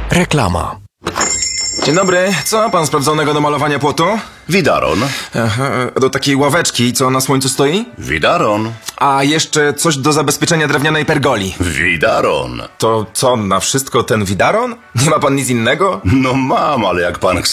Reklama. Dzień dobry, co ma pan sprawdzonego do malowania płotu? Widaron. Aha, do takiej ławeczki, co na słońcu stoi? Widaron. A jeszcze coś do zabezpieczenia drewnianej pergoli. Widaron. To co, na wszystko ten widaron? Nie ma pan nic innego? No mam, ale jak pan chce